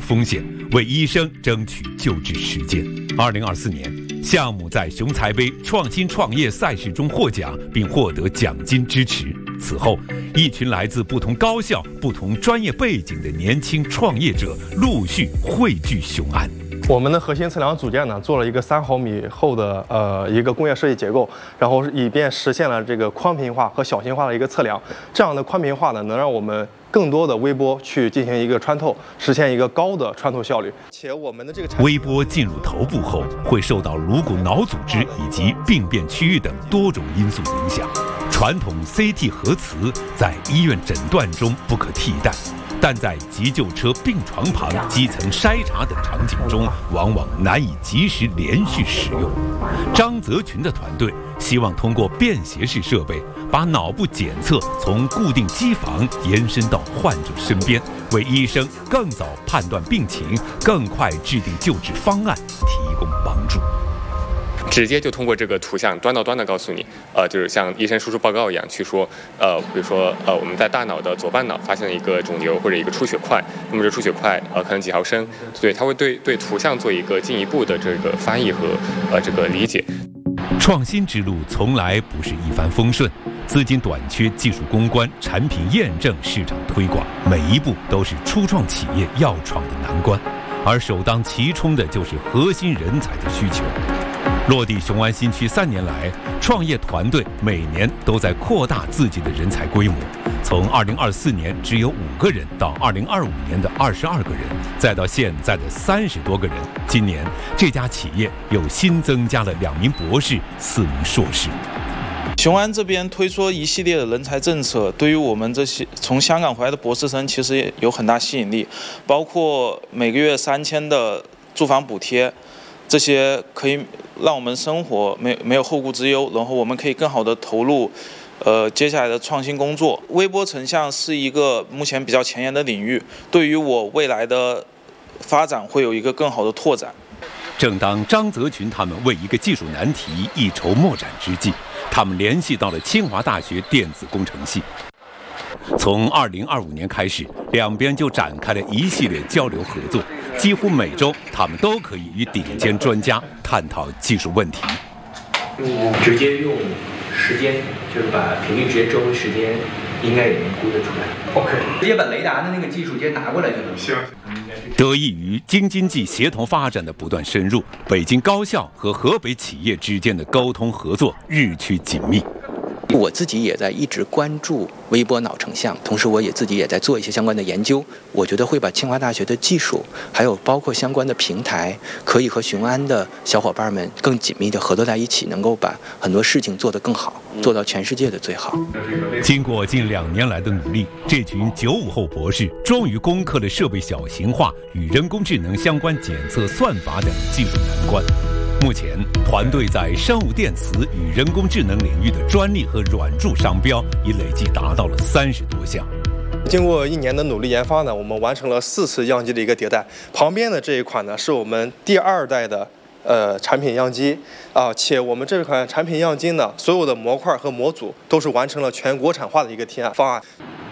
风险，为医生争取救治时间。2024年，项目在雄才杯创新创业赛事中获奖，并获得奖金支持。此后，一群来自不同高校、不同专业背景的年轻创业者陆续汇聚雄安。 我们的核心测量组件呢，做了一个3毫米厚的一个工业设计结构，然后以便实现了这个宽频化和小型化的一个测量。这样的宽频化呢，能让我们更多的微波去进行一个穿透，实现一个高的穿透效率。且我们的这个微波进入头部后，会受到颅骨脑组织以及病变区域等多种因素影响。传统 CT 核磁在医院诊断中不可替代，但在急救车病床旁、基层筛查等场景中，往往难以及时连续使用。张泽群的团队希望通过便携式设备，把脑部检测从固定机房延伸到患者身边，为医生更早判断病情、更快制定救治方案提供帮助。 直接就通过这个图像端到端的告诉你，就是像医生输出报告一样去说，比如说我们在大脑的左半脑发现了一个肿瘤或者一个出血块，那么这出血块可能几毫升，所以它会对图像做一个进一步的这个翻译和这个理解。 创新之路从来不是一帆风顺，资金短缺、技术攻关、产品验证、市场推广，每一步都是初创企业要闯的难关，而首当其冲的就是核心人才的需求。落地雄安新区3年来，创业团队每年都在扩大自己的人才规模，从2024年只有5个人到2025年的22个人，再到现在的30多个人。今年这家企业又新增加了2名博士、4名硕士。 雄安这边推出一系列的人才政策，对于我们这些从香港回来的博士生其实也有很大吸引力，包括每个月3000的住房补贴，这些可以让我们生活没有后顾之忧，然后我们可以更好的投入接下来的创新工作。微波成像是一个目前比较前沿的领域，对于我未来的发展会有一个更好的拓展。 正当张泽群他们为一个技术难题一筹莫展之际，他们联系到了清华大学电子工程系。从2025年开始，两边就展开了一系列交流合作，几乎每周他们都可以与顶尖专家探讨技术问题。 直接用时间，就是把频率直接周回时间，应该也能估得出来。OK， 直接把雷达的那个技术直接拿过来就能。行。 得益于京津冀协同发展的不断深入，北京高校和河北企业之间的沟通合作日趋紧密。 我自己也在一直关注微波脑成像，同时我自己也在做一些相关的研究。我觉得会把清华大学的技术，还有包括相关的平台，可以和雄安的小伙伴们更紧密地合作在一起，能够把很多事情做得更好，做到全世界的最好。 经过近2年来的努力，这群95后博士终于攻克了设备小型化与人工智能相关检测算法等技术难关。目前，团队在生物电磁与人工智能领域的专利和软著商标已累计达到了30多项。 经过1年的努力研发呢，我们完成了4次样机的一个迭代。旁边的这一款呢，是我们第2代的产品样机且我们这款产品样机呢，所有的模块和模组都是完成了全国产化的一个提案方案。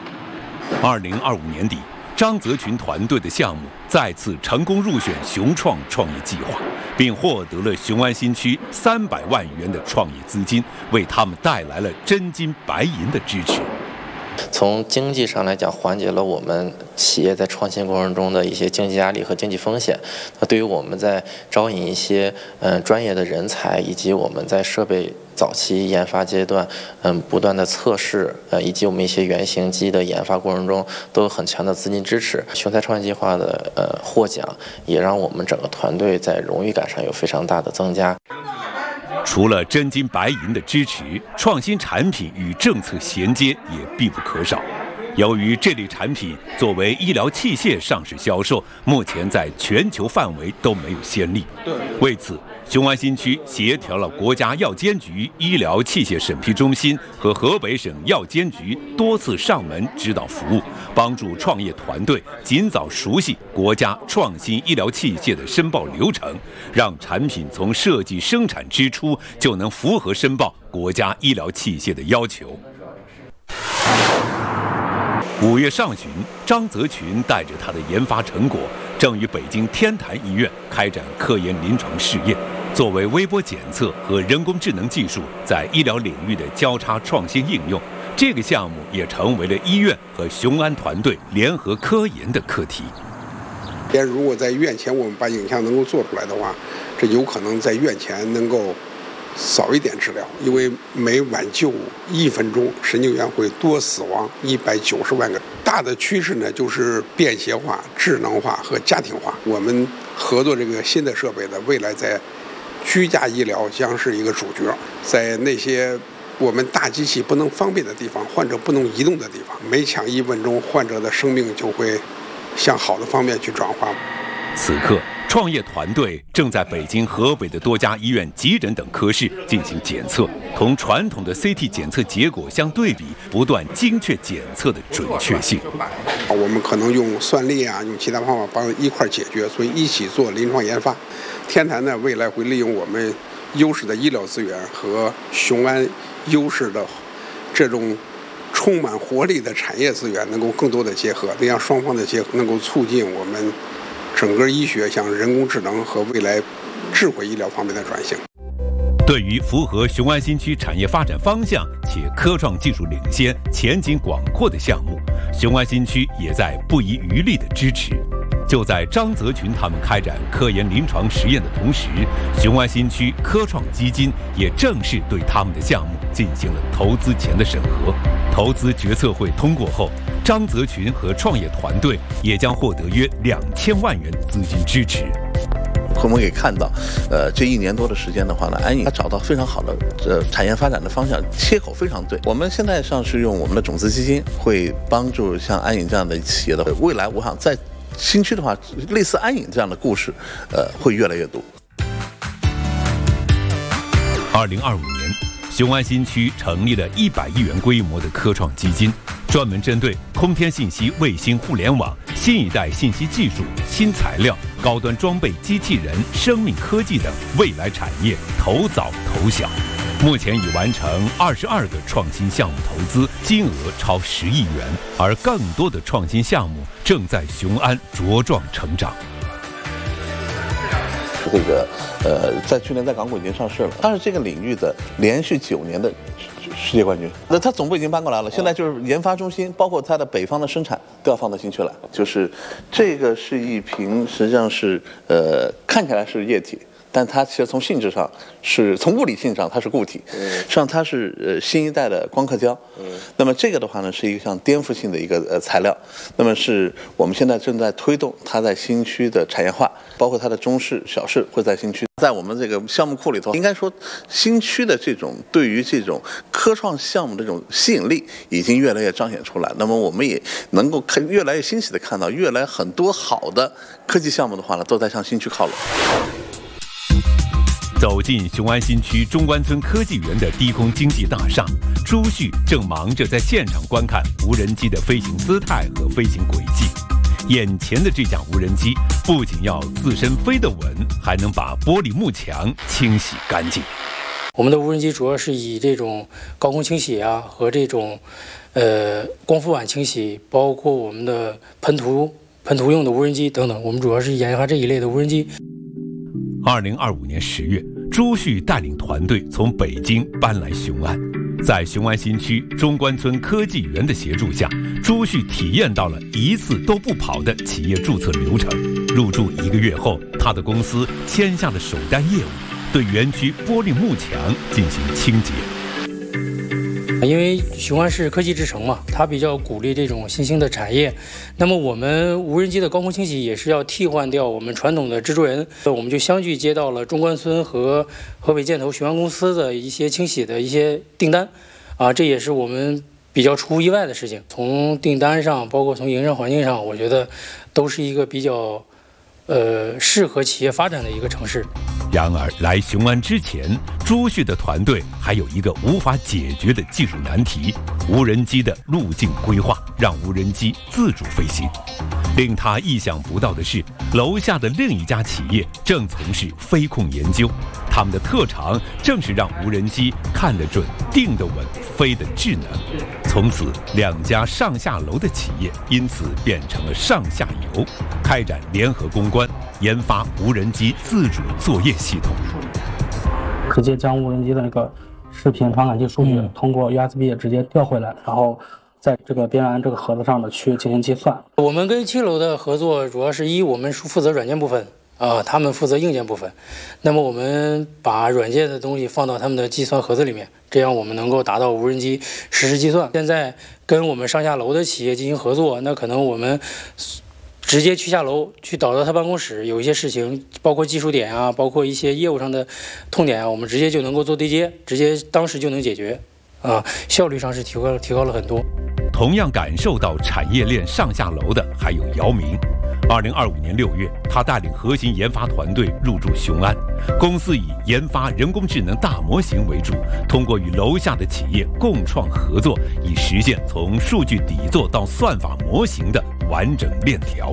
2025年底，张泽群团队的项目再次成功入选雄创创业计划，并获得了雄安新区300万元的创业资金，为他们带来了真金白银的支持。 从经济上来讲，缓解了我们企业在创新过程中的一些经济压力和经济风险。那对于我们在招引一些专业的人才，以及我们在设备早期研发阶段不断的测试以及我们一些原型机的研发过程中，都有很强的资金支持。雄才创业计划的获奖，也让我们整个团队在荣誉感上有非常大的增加。 除了真金白银的支持，创新产品与政策衔接也必不可少。由于这类产品作为医疗器械上市销售，目前在全球范围都没有先例。为此，雄安新区协调了国家药监局医疗器械审批中心和河北省药监局多次上门指导服务，帮助创业团队尽早熟悉国家创新医疗器械的申报流程，让产品从设计生产之初就能符合申报国家医疗器械的要求。5月上旬，张泽群带着他的研发成果正与北京天坛医院开展科研临床试验。作为微波检测和人工智能技术在医疗领域的交叉创新应用，这个项目也成为了医院和雄安团队联合科研的课题。 如果在院前我们把影像能够做出来的话，这有可能在院前能够少一点治疗，因为每挽救1分钟，神经元会多死亡190万个。大的趋势呢，就是便携化、智能化和家庭化。我们合作这个新的设备的未来在居家医疗将是一个主角，在那些我们大机器不能方便的地方，患者不能移动的地方，每抢1分钟，患者的生命就会向好的方面去转化。 此刻，创业团队正在北京、河北的多家医院急诊等科室进行检测，同传统的 CT 检测结果相对比，不断精确检测的准确性。 我们可能用算力啊，用其他方法帮一块解决，所以一起做临床研发。天坛呢，未来会利用我们优势的医疗资源和雄安优势的这种充满活力的产业资源，能够更多的结合，这样双方的结合能够促进我们整个医学向人工智能和未来智慧医疗方面的转型。 对于符合雄安新区产业发展方向且科创技术领先、前景广阔的项目，雄安新区也在不遗余力的支持。就在张泽群他们开展科研临床实验的同时，雄安新区科创基金也正式对他们的项目进行了投资前的审核。投资决策会通过后，张泽群和创业团队也将获得约2000万元资金支持。 我们可以看到，这1年多的时间的话呢，安颖它找到非常好的产业发展的方向，切口非常对。我们现在上是用我们的种子基金，会帮助像安颖这样的企业的未来，我想在新区的话，类似安颖这样的故事，会越来越多。 2025年，雄安新区成立了100亿元规模的科创基金，专门针对空天信息、卫星互联网、新一代信息技术、新材料、高端装备、机器人、生命科技等未来产业投早投小。目前已完成22个创新项目投资，金额超10亿元，而更多的创新项目正在雄安茁壮成长。 这个在去年在港股已经上市了，它是这个领域的连续9年的世界冠军。那它总部已经搬过来了，现在就是研发中心，包括它的北方的生产都要放到新区来。就是这个是一瓶，实际上是看起来是液体。但它其实从性质上是从物理性上它是固体，实际上它是新一代的光刻胶。那么这个的话呢是一个像颠覆性的一个材料，那么是我们现在正在推动它在新区的产业化，包括它的中试、小试会在新区。在我们这个项目库里头，应该说新区的这种对于这种科创项目的这种吸引力已经越来越彰显出来。那么我们也能够越来越欣喜的看到，越来很多好的科技项目的话呢，都在向新区靠拢。 走进雄安新区中关村科技园的低空经济大厦，朱旭正忙着在现场观看无人机的飞行姿态和飞行轨迹。眼前的这架无人机不仅要自身飞得稳，还能把玻璃幕墙清洗干净。 我们的无人机主要是以这种高空清洗啊和这种光伏板清洗，包括我们的喷涂用的无人机等等，我们主要是研发这一类的无人机。 2025年10月，朱旭带领团队从北京搬来雄安，在雄安新区中关村科技园的协助下，朱旭体验到了一次都不跑的企业注册流程。入驻1个月后，他的公司签下了首单业务，对园区玻璃幕墙进行清洁。 因为雄安是科技之城嘛，它比较鼓励这种新兴的产业。那么我们无人机的高空清洗也是要替换掉我们传统的蜘蛛人，我们就相继接到了中关村和河北建投雄安公司的一些清洗的一些订单，这也是我们比较出乎意外的事情。从订单上，包括从营商环境上，我觉得都是一个比较适合企业发展的一个城市。 然而，来雄安之前，朱旭的团队还有一个无法解决的技术难题——无人机的路径规划。 让无人机自主飞行。令他意想不到的是，楼下的另一家企业正从事飞控研究，他们的特长正是让无人机看得准、定得稳、飞的智能。从此，两家上下楼的企业因此变成了上下游，开展联合攻关，研发无人机自主作业系统。 直接将无人机的那个视频传感器数据通过 USB 直接调回来，然后在这个边缘这个盒子上的去进行计算。我们跟7楼的合作主要是我们负责软件部分，他们负责硬件部分。那么我们把软件的东西放到他们的计算盒子里面，这样我们能够达到无人机实时计算。现在跟我们上下楼的企业进行合作，那可能我们直接去下楼去导到他办公室，有一些事情，包括技术点啊，包括一些业务上的痛点啊，我们直接就能够做对接，直接当时就能解决，效率上是提高了很多。 同样感受到产业链上下楼的还有姚明。2025年6月，他带领核心研发团队入驻雄安，公司以研发人工智能大模型为主，通过与楼下的企业共创合作，以实现从数据底座到算法模型的完整链条。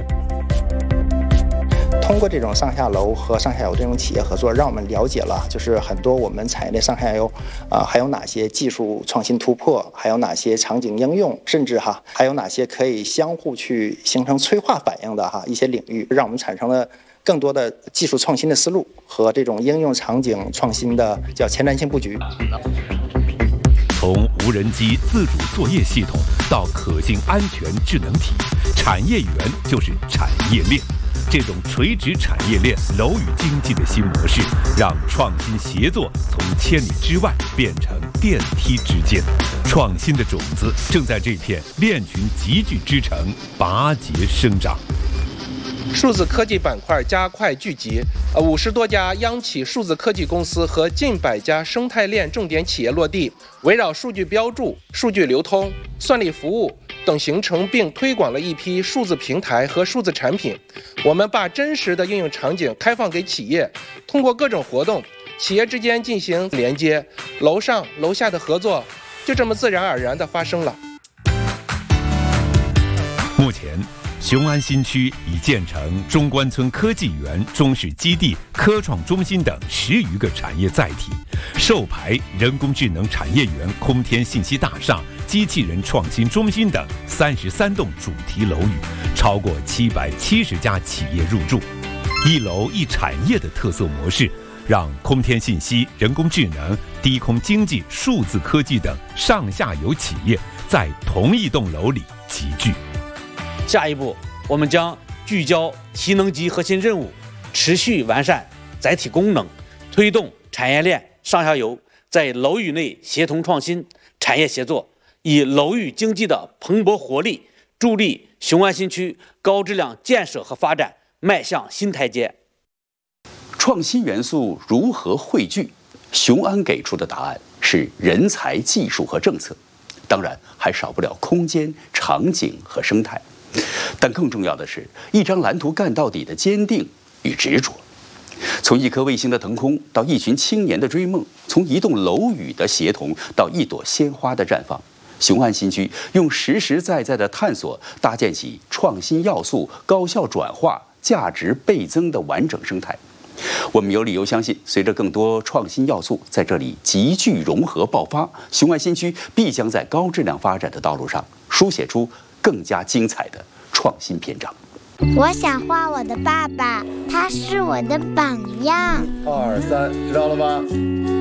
通过这种上下楼和上下游这种企业合作，让我们了解了就是很多我们产业链上下游还有哪些技术创新突破，还有哪些场景应用，甚至还有哪些可以相互去形成催化反应的一些领域，让我们产生了更多的技术创新的思路和这种应用场景创新的叫前瞻性布局。 从无人机自主作业系统到可信安全智能体，产业园就是产业链。这种垂直产业链楼宇经济的新模式，让创新协作从千里之外变成电梯之间。创新的种子正在这片链群集聚之城拔节生长。 数字科技板块加快聚集，50多家央企数字科技公司和近100家生态链重点企业落地，围绕数据标注、数据流通、算力服务等形成并推广了一批数字平台和数字产品。我们把真实的应用场景开放给企业，通过各种活动，企业之间进行连接，楼上楼下的合作就这么自然而然地发生了。 目前，雄安新区已建成中关村科技园、中市基地、科创中心等10余个产业载体，授牌人工智能产业园、空天信息大厦、机器人创新中心等33栋主题楼宇，超过770家企业入驻。一楼一产业的特色模式，让空天信息、人工智能、低空经济、数字科技等上下游企业在同一栋楼里集聚。 下一步，我们将聚焦提能级核心任务，持续完善载体功能，推动产业链上下游在楼宇内协同创新、产业协作，以楼宇经济的蓬勃活力，助力雄安新区高质量建设和发展迈向新台阶。 创新元素如何汇聚？雄安给出的答案是人才、技术和政策，当然还少不了空间、场景和生态。但更重要的是一张蓝图干到底的坚定与执着。从一颗卫星的腾空到一群青年的追梦，从一栋楼宇的协同到一朵鲜花的绽放，雄安新区用实实在在的探索搭建起创新要素、高效转化、价值倍增的完整生态。我们有理由相信，随着更多创新要素在这里集聚融合爆发，雄安新区必将在高质量发展的道路上书写出更加精彩的创新篇章。 我想画我的爸爸，他是我的榜样。 2、3，知道了吗？